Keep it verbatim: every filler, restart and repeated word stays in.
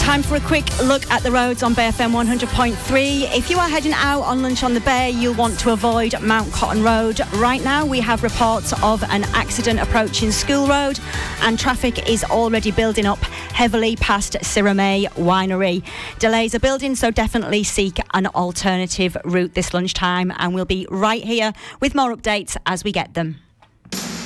Time for a quick look at the roads on Bay F M one hundred point three. If you are heading out on lunch on the Bay, you'll want to avoid Mount Cotton Road. Right now, we have reports of an accident approaching School Road, and traffic is already building up heavily past Sirramay Winery. Delays are building, so definitely seek an alternative route this lunchtime, and we'll be right here with more updates as we get them.